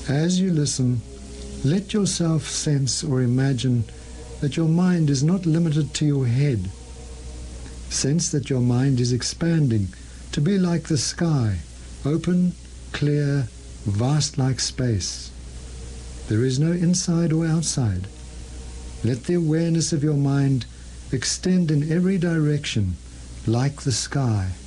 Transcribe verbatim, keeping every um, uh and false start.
As you listen, let yourself sense or imagine that your mind is not limited to your head. Sense that your mind is expanding to be like the sky, open, clear, vast like space. There is no inside or outside. Let the awareness of your mind extend in every direction like the sky.